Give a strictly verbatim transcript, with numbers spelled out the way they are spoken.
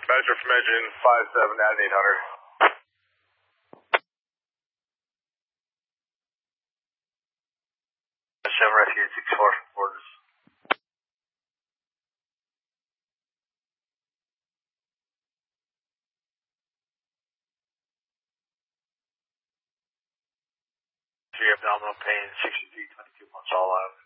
Measure from engine five seven at eight hundred. seven rescue eight six four from quarters. Three abdominal pain, sixty-three, twenty-two months all out.